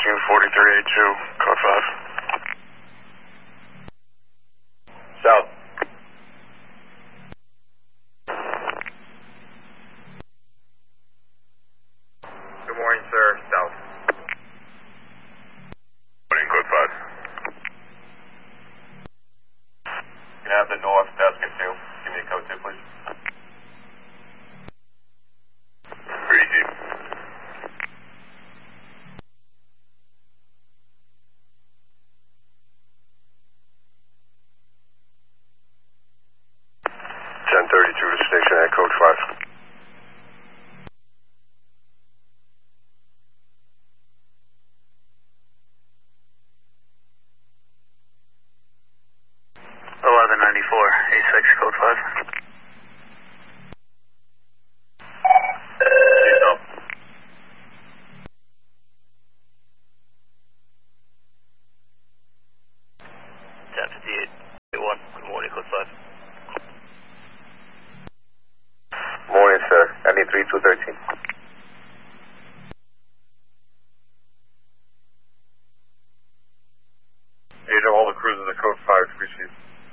4382, code 5. South. Good morning, sir. South. Morning, code 5. Can I have the north basket 2? Give me a code 2, please. Pretty deep. to station at code 5. Code 5. Good morning, code 5. Morning, sir. I need 3213. All the cruisers at code 5 received.